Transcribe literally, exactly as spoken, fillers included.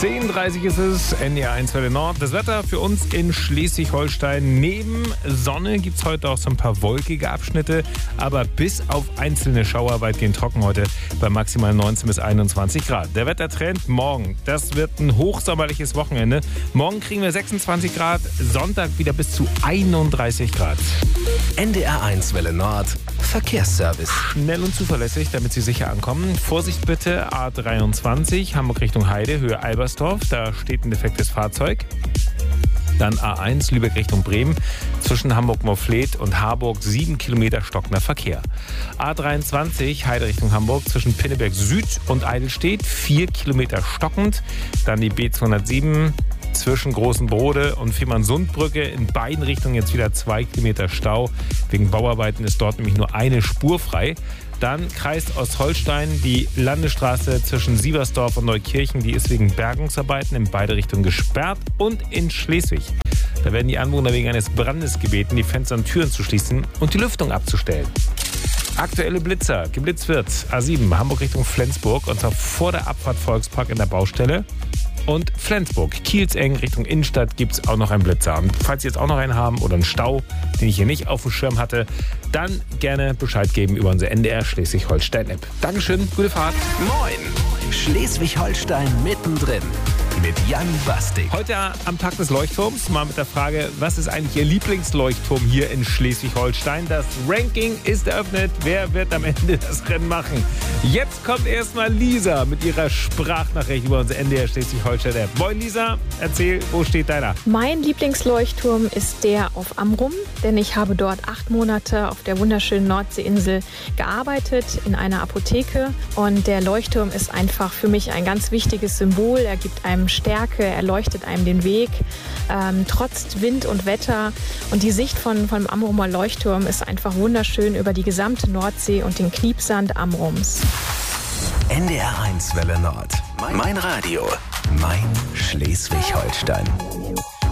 zehn Uhr dreißig ist es, N D R eins Welle Nord. Das Wetter für uns in Schleswig-Holstein. Neben Sonne gibt es heute auch so ein paar wolkige Abschnitte, aber bis auf einzelne Schauer weitgehend trocken heute bei maximal neunzehn bis einundzwanzig Grad. Der Wettertrend morgen, das wird ein hochsommerliches Wochenende. Morgen kriegen wir sechsundzwanzig Grad, Sonntag wieder bis zu einunddreißig Grad. N D R eins Welle Nord, Verkehrsservice. Schnell und zuverlässig, damit Sie sicher ankommen. Vorsicht bitte, A dreiundzwanzig, Hamburg Richtung Heide, Höhe Albersdorf. Da steht ein defektes Fahrzeug. Dann A eins, Lübeck Richtung Bremen. Zwischen Hamburg-Morfleet und Harburg sieben Kilometer stockender Verkehr. A dreiundzwanzig, Heide Richtung Hamburg. Zwischen Pinneberg Süd und Eidelstedt vier Kilometer stockend. Dann die B zweihundertsieben. Zwischen Großen Brode und Fehmarnsundbrücke in beiden Richtungen jetzt wieder zwei Kilometer Stau. Wegen Bauarbeiten ist dort nämlich nur eine Spur frei. Dann Kreis Ostholstein, die Landesstraße zwischen Sieversdorf und Neukirchen, die ist wegen Bergungsarbeiten in beide Richtungen gesperrt. Und in Schleswig, da werden die Anwohner wegen eines Brandes gebeten, die Fenster und Türen zu schließen und die Lüftung abzustellen. Aktuelle Blitzer, geblitzt wird A sieben, Hamburg Richtung Flensburg, und zwar vor der Abfahrt Volkspark in der Baustelle. Und Flensburg, Kielzeng Richtung Innenstadt gibt es auch noch einen Blitzer. Und falls Sie jetzt auch noch einen haben oder einen Stau, den ich hier nicht auf dem Schirm hatte, dann gerne Bescheid geben über unsere N D R Schleswig-Holstein-App. Dankeschön, gute Fahrt. Moin, Schleswig-Holstein mittendrin mit Jan Bastik. Heute am Tag des Leuchtturms mal mit der Frage, was ist eigentlich Ihr Lieblingsleuchtturm hier in Schleswig-Holstein? Das Ranking ist eröffnet. Wer wird am Ende das Rennen machen? Jetzt kommt erstmal Lisa mit ihrer Sprachnachricht über unsere N D R Schleswig-Holstein-App. Moin Lisa, erzähl, wo steht deiner? Mein Lieblingsleuchtturm ist der auf Amrum, denn ich habe dort acht Monate auf der wunderschönen Nordseeinsel gearbeitet, in einer Apotheke. Und der Leuchtturm ist einfach für mich ein ganz wichtiges Symbol. Er gibt einem Stärke, er leuchtet einem den Weg, ähm, trotz Wind und Wetter. Und die Sicht von, vom Amrumer Leuchtturm ist einfach wunderschön über die gesamte Nordsee und den Kniepsand Amrums. N D R eins Welle Nord. Mein Radio. Mein Schleswig-Holstein.